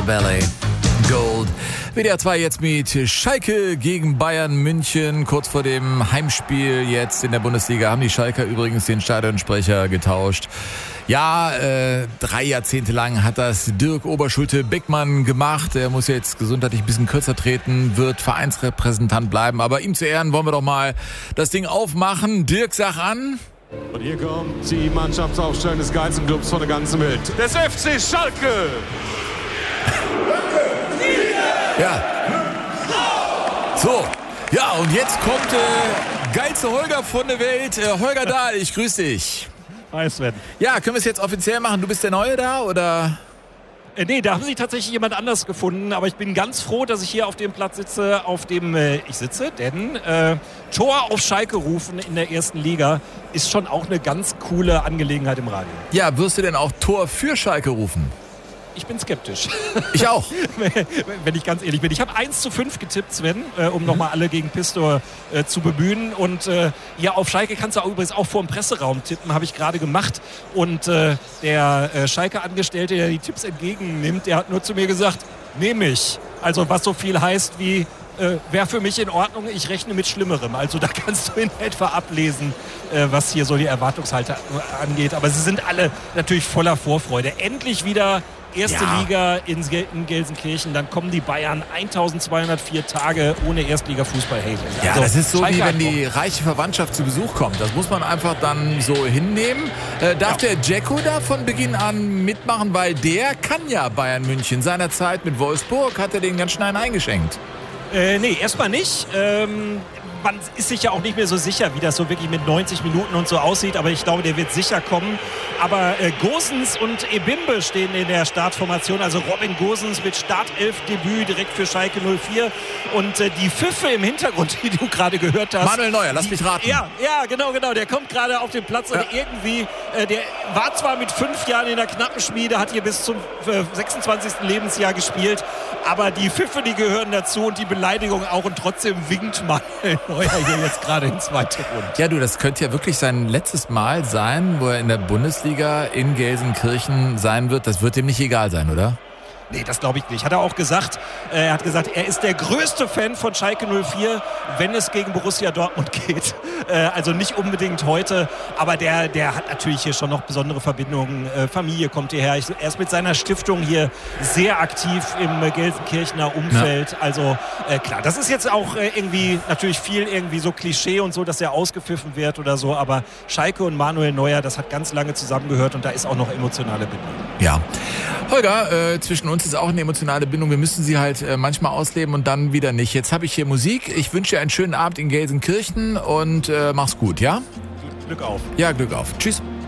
Valley. Gold. WDR 2 jetzt mit Schalke gegen Bayern München. Kurz vor dem Heimspiel jetzt in der Bundesliga haben die Schalker übrigens den Stadionsprecher getauscht. Ja, 3 Jahrzehnte lang hat das Dirk Oberschulte-Beckmann gemacht. Er muss jetzt gesundheitlich ein bisschen kürzer treten, wird Vereinsrepräsentant bleiben. Aber ihm zu Ehren wollen wir doch mal das Ding aufmachen. Dirk, sag an. Und hier kommt die Mannschaftsaufstellung des geilsten Clubs von der ganzen Welt. Des FC Schalke! Ja. So. Ja, und jetzt kommt geilste Holger von der Welt. Holger Dahl, ich grüße dich. Hi Sven. Ja, können wir es jetzt offiziell machen? Du bist der Neue da, oder? Nee, da haben sie tatsächlich jemand anders gefunden. Aber ich bin ganz froh, dass ich hier auf dem Platz sitze, auf dem ich sitze. Denn Tor auf Schalke rufen in der ersten Liga ist schon auch eine ganz coole Angelegenheit im Radio. Ja, wirst du denn auch Tor für Schalke rufen? Ich bin skeptisch. Ich auch. Wenn ich ganz ehrlich bin. Ich habe 1:5 getippt, Sven, um nochmal alle gegen Pistor zu bemühen. Und ja, auf Schalke kannst du übrigens auch vor dem Presseraum tippen, habe ich gerade gemacht. Und der Schalke-Angestellte, der die Tipps entgegennimmt, der hat nur zu mir gesagt, nehme ich. Also was so viel heißt wie, wäre für mich in Ordnung, ich rechne mit Schlimmerem. Also da kannst du in etwa ablesen, was hier so die Erwartungshaltung angeht. Aber sie sind alle natürlich voller Vorfreude. Endlich wieder erste Liga in Gelsenkirchen, dann kommen die Bayern 1204 Tage ohne Erstliga-Fußball. Hey, ja, also, das ist so, Schalke wie wenn die reiche Verwandtschaft zu Besuch kommt. Das muss man einfach dann so hinnehmen. Darf der Dzeko da von Beginn an mitmachen? Weil der kann ja Bayern München. Seinerzeit mit Wolfsburg hat er den ganz schnell eingeschenkt. Nee, erstmal nicht. Man ist sich ja auch nicht mehr so sicher, wie das so wirklich mit 90 Minuten und so aussieht. Aber ich glaube, der wird sicher kommen. Aber Gosens und Ebimbe stehen in der Startformation. Also Robin Gosens mit Startelfdebüt direkt für Schalke 04. Und die Pfiffe im Hintergrund, die du gerade gehört hast. Manuel Neuer, lass mich raten. Ja, genau. Der kommt gerade auf den Platz. Und irgendwie, der war zwar mit 5 Jahren in der Knappenschmiede, hat hier bis zum 26. Lebensjahr gespielt. Aber die Pfiffe, die gehören dazu und die Beleidigung auch. Und trotzdem winkt Manuel Neuer hier jetzt gerade ins zweite Rund. Ja, du, das könnte ja wirklich sein letztes Mal sein, wo er in der Bundesliga in Gelsenkirchen sein wird. Das wird ihm nicht egal sein, oder? Nee, das glaube ich nicht. Hat er auch gesagt. Er hat gesagt, er ist der größte Fan von Schalke 04, wenn es gegen Borussia Dortmund geht. Also nicht unbedingt heute, aber der hat natürlich hier schon noch besondere Verbindungen. Familie kommt hierher. Er ist mit seiner Stiftung hier sehr aktiv im Gelsenkirchener Umfeld. Ja. Also klar, das ist jetzt auch irgendwie natürlich viel irgendwie so Klischee und so, dass er ausgepfiffen wird oder so. Aber Schalke und Manuel Neuer, das hat ganz lange zusammengehört und da ist auch noch emotionale Bindung. Ja. Holger, zwischen uns ist auch eine emotionale Bindung. Wir müssen sie halt manchmal ausleben und dann wieder nicht. Jetzt habe ich hier Musik. Ich wünsche dir einen schönen Abend in Gelsenkirchen und mach's gut, ja? Glück auf. Ja, Glück auf. Tschüss.